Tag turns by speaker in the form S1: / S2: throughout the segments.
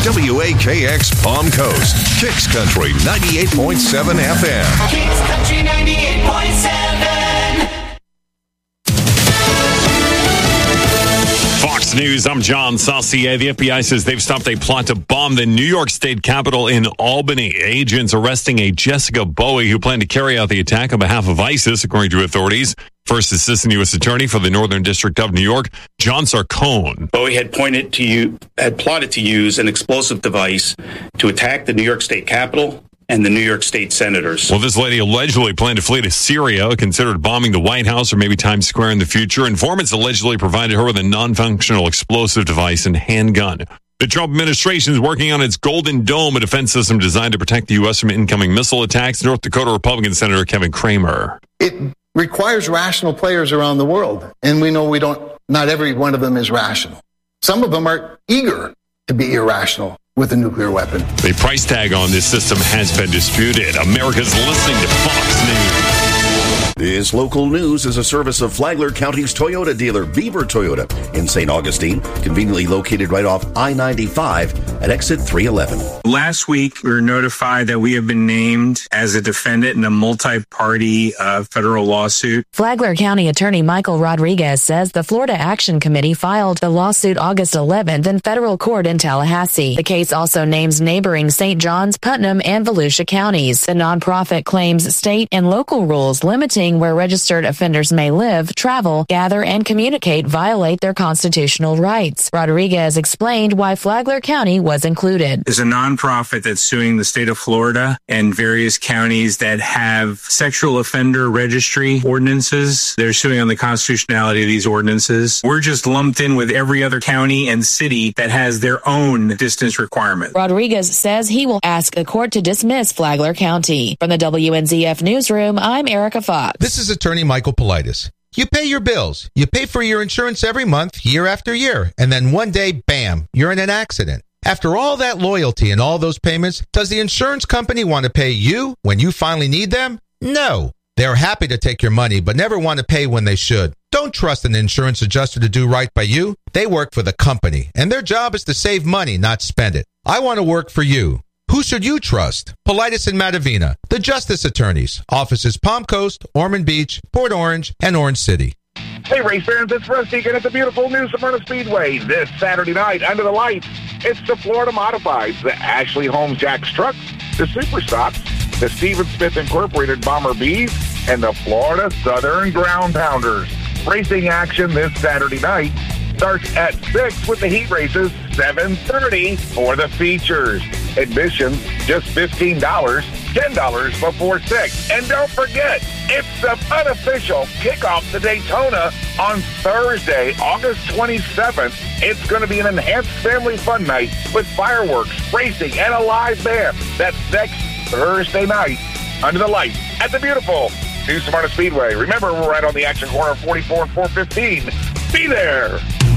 S1: WAKX Palm Coast, Kicks Country 98.7 FM.
S2: Kicks Country 98.7.
S3: Fox News, I'm John Saucier. The FBI says they've stopped a plot to bomb the New York State Capitol in Albany. Agents arresting a Jessica Bowie who planned to carry out the attack on behalf of ISIS, according to authorities. First Assistant U.S. Attorney for the Northern District of New York, John Sarcone.
S4: Bowie had plotted to use an explosive device to attack the New York State Capitol and the New York State senators.
S3: Well, this lady allegedly planned to flee to Syria, considered bombing the White House or maybe Times Square in the future. Informants allegedly provided her with a non-functional explosive device and handgun. The Trump administration is working on its Golden Dome, a defense system designed to protect the U.S. from incoming missile attacks. North Dakota Republican Senator Kevin Cramer.
S5: It requires rational players around the world, and we know not every one of them is rational. Some of them are eager to be irrational with a nuclear weapon.
S3: The price tag on this system has been disputed. America's listening to Fox News.
S6: This local news is a service of Flagler County's Toyota dealer, Beaver Toyota, in St. Augustine, conveniently located right off I-95 at exit 311.
S7: Last week, we were notified that we have been named as a defendant in a multi-party federal lawsuit.
S8: Flagler County Attorney Michael Rodriguez says the Florida Action Committee filed the lawsuit August 11th in federal court in Tallahassee. The case also names neighboring St. Johns, Putnam, and Volusia counties. The nonprofit claims state and local rules limiting where registered offenders may live, travel, gather, and communicate violate their constitutional rights. Rodriguez explained why Flagler County was included.
S7: There's a nonprofit that's suing the state of Florida and various counties that have sexual offender registry ordinances. They're suing on the constitutionality of these ordinances. We're just lumped in with every other county and city that has their own distance requirement.
S8: Rodriguez says he will ask the court to dismiss Flagler County. From the WNZF Newsroom, I'm Erica Fox.
S9: This is attorney Michael Politis. You pay your bills. You pay for your insurance every month, year after year. And then one day, bam, you're in an accident. After all that loyalty and all those payments, does the insurance company want to pay you when you finally need them? No. They're happy to take your money, but never want to pay when they should. Don't trust an insurance adjuster to do right by you. They work for the company, and their job is to save money, not spend it. I want to work for you. Who should you trust? Politis and Matavina, the Justice Attorneys. Offices Palm Coast, Ormond Beach, Port Orange, and Orange City.
S10: Hey, race fans, it's Russ Deacon at the beautiful New Smyrna Speedway. This Saturday night, under the lights, it's the Florida Modifieds, the Ashley Holmes Jacks Trucks, the Super Stocks, the Steven Smith Incorporated Bomber Bees, and the Florida Southern Ground Pounders. Racing action this Saturday night starts at 6 with the heat races, 7:30 for the features. Admission, just $15, $10 before 6. And don't forget, it's the unofficial kickoff to Daytona on Thursday, August 27th. It's going to be an enhanced family fun night with fireworks, racing, and a live band. That's next Thursday night under the lights at the beautiful New Smyrna Speedway. Remember, we're right on the action corner of 44 and 415. Be there.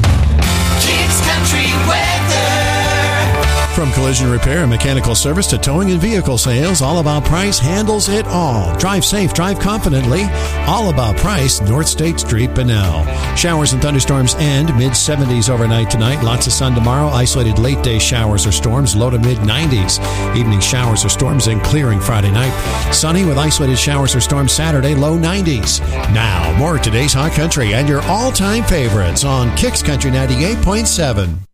S2: Kicks Country weather.
S11: From collision repair and mechanical service to towing and vehicle sales, All About Price handles it all. Drive safe, drive confidently. All About Price, North State Street, Bunnell. Showers and thunderstorms end mid-70s overnight tonight. Lots of sun tomorrow. Isolated late-day showers or storms, low to mid-90s. Evening showers or storms and clearing Friday night. Sunny with isolated showers or storms Saturday, low 90s. Now, more of today's Hot Country and your all-time favorites on Kicks Country 98.7.